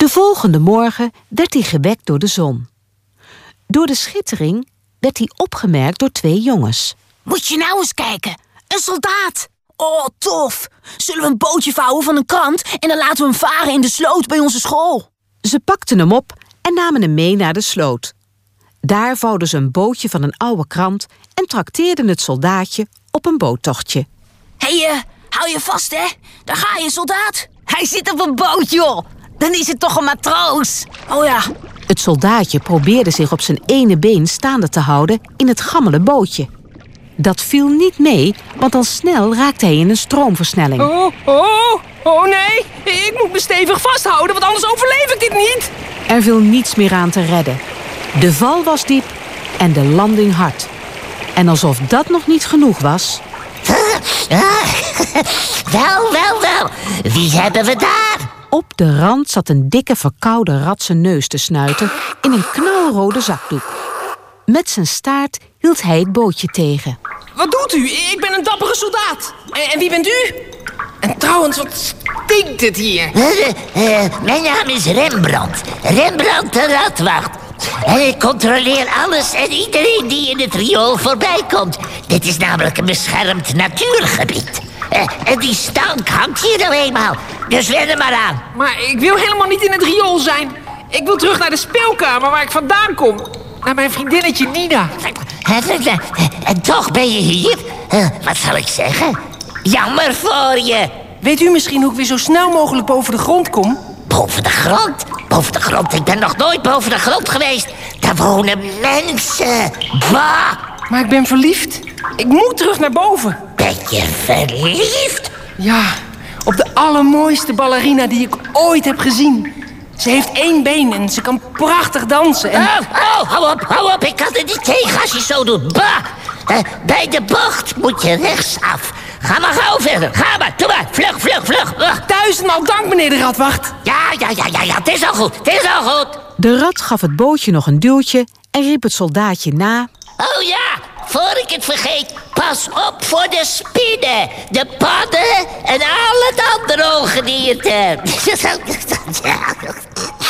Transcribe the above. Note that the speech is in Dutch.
De volgende morgen werd hij gewekt door de zon. Door de schittering werd hij opgemerkt door 2 jongens. Moet je nou eens kijken, een soldaat! Oh, tof! Zullen we een bootje vouwen van een krant en dan laten we hem varen in de sloot bij onze school? Ze pakten hem op en namen hem mee naar de sloot. Daar vouwden ze een bootje van een oude krant en trakteerden het soldaatje op een boottochtje. Hé, hou je vast, hè? Daar ga je, soldaat. Hij zit op een boot, joh. Dan is het toch een matroos. Oh ja. Het soldaatje probeerde zich op zijn ene been staande te houden in het gammele bootje. Dat viel niet mee, want al snel raakte hij in een stroomversnelling. Oh nee, ik moet me stevig vasthouden, want anders overleef ik dit niet. Er viel niets meer aan te redden. De val was diep en de landing hard. En alsof dat nog niet genoeg was... Wel. Wie hebben we daar? Op de rand zat een dikke verkoude rat zijn neus te snuiten in een knalrode zakdoek. Met zijn staart hield hij het bootje tegen. Wat doet u? Ik ben een dappere soldaat. En wie bent u? En trouwens, wat stinkt het hier? Mijn naam is Rembrandt. Rembrandt de Radwacht. En ik controleer alles en iedereen die in het riool voorbij komt. Dit is namelijk een beschermd natuurgebied. En die stank hangt hier nou eenmaal. Dus wen er maar aan. Maar ik wil helemaal niet in het riool zijn. Ik wil terug naar de speelkamer waar ik vandaan kom. Naar mijn vriendinnetje Nina. En toch ben je hier? Wat zal ik zeggen? Jammer voor je. Weet u misschien hoe ik weer zo snel mogelijk boven de grond kom? Boven de grond? Boven de grond? Ik ben nog nooit boven de grond geweest. Daar wonen mensen. Bah! Maar ik ben verliefd. Ik moet terug naar boven. Ben je verliefd? Ja, op de allermooiste ballerina die ik ooit heb gezien. Ze heeft 1 been en ze kan prachtig dansen. En... Hou op. Ik kan het niet tegen als je zo doet. Bah! Bij de bocht moet je rechtsaf. Ga maar gauw verder. Ga maar. Doe maar. Vlug. 1000-maal dank, meneer de Radwacht. Ja. Het is al goed. De rat gaf het bootje nog een duwtje en riep het soldaatje na. Oh ja, voor ik het vergeet. Pas op voor de spinnen, de padden en al het andere ongedierte.